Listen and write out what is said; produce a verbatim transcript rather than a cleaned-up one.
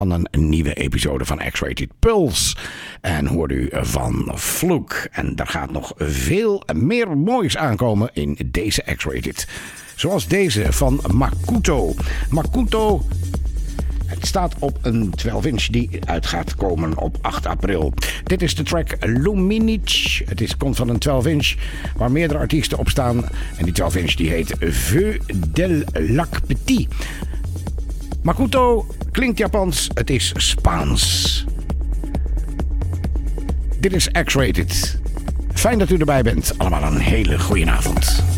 van een nieuwe episode van X-Rated Pulse. En hoorde u van Fluke. En er gaat nog veel meer moois aankomen in deze X-Rated. Zoals deze van Makoto. Makoto... Het staat op een twaalf inch die uit gaat komen op acht april. Dit is de track Luminic. Het is, komt van een twaalf inch waar meerdere artiesten op staan. En die twaalf inch die heet Feu del Lac Petit. Makoto klinkt Japans. Het is Spaans. Dit is X-Rated. Fijn dat u erbij bent. Allemaal een hele goede avond.